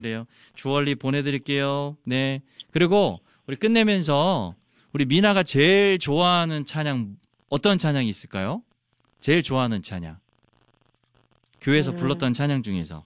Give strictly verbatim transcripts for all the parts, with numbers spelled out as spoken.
그래요. 주얼리 보내드릴게요. 네. 그리고 우리 끝내면서 우리 미나가 제일 좋아하는 찬양 어떤 찬양이 있을까요? 제일 좋아하는 찬양. 교회에서 음. 불렀던 찬양 중에서.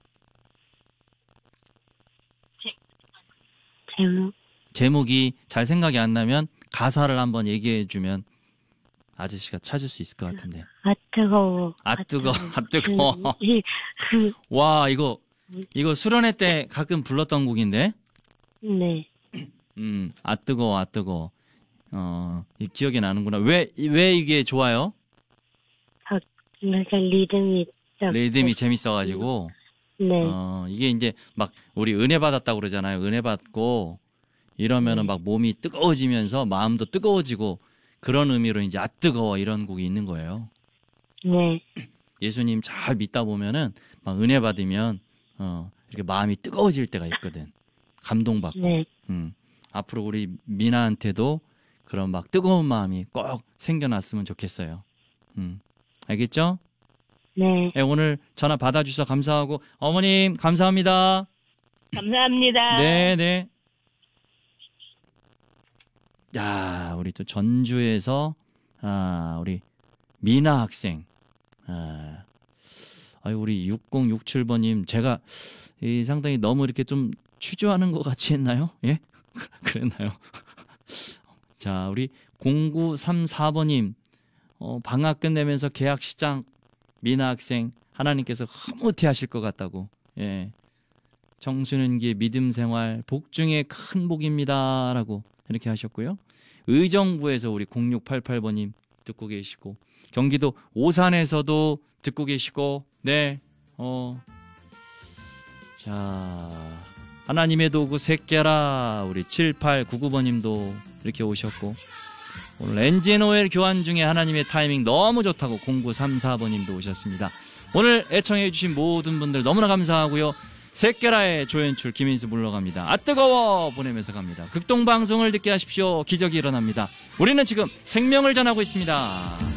제목. 제목이 잘 생각이 안 나면 가사를 한번 얘기해 주면 아저씨가 찾을 수 있을 것 같은데. 아 뜨거워. 아 뜨거, 아 뜨거워. 와 이거 이거 수련회 때 가끔 불렀던 곡인데. 네. 음, 아 뜨거워, 아 뜨거워. 어, 이 기억이 나는구나. 왜 왜 이게 좋아요? 아, 그러니까 리듬이 좀 리듬이 재밌어가지고. 네. 어, 이게 이제 막 우리 은혜 받았다고 그러잖아요. 은혜 받고 이러면은 네. 막 몸이 뜨거워지면서 마음도 뜨거워지고 그런 의미로 이제 아 뜨거워 이런 곡이 있는 거예요. 네. 예수님 잘 믿다 보면은 막 은혜 받으면 어, 이렇게 마음이 뜨거워질 때가 있거든. 감동받고. 네. 음. 앞으로 우리 미나한테도 그런 막 뜨거운 마음이 꼭 생겨났으면 좋겠어요. 음. 알겠죠? 네. 네, 오늘 전화 받아주셔서 감사하고 어머님 감사합니다. 감사합니다. 네, 네. 야, 우리 또 전주에서 아, 우리 미나 학생. 아, 아유, 우리 육공육칠 번님 제가 이 상당히 너무 이렇게 좀 취조하는 것 같이 했나요? 예? 그랬나요? 자, 우리 공구삼사 번님 어, 방학 끝내면서 계약 시장 미나 학생 하나님께서 흐뭇해 하실 것 같다고. 예. 청소년기의 믿음 생활 복 중에 큰 복입니다 라고 이렇게 하셨고요. 의정부에서 우리 공육팔팔 번님 듣고 계시고 경기도 오산에서도 듣고 계시고 네. 어. 자, 하나님의 도구 새끼라 우리 칠팔구구 번님도 이렇게 오셨고 오늘 엔진 오일 교환 중에 하나님의 타이밍 너무 좋다고 공구삼사 번님도 오셨습니다. 오늘 애청해 주신 모든 분들 너무나 감사하고요. 새끼라의 조연출 김인수 물러갑니다. 아 뜨거워 보내면서 갑니다. 극동방송을 듣게 하십시오. 기적이 일어납니다. 우리는 지금 생명을 전하고 있습니다.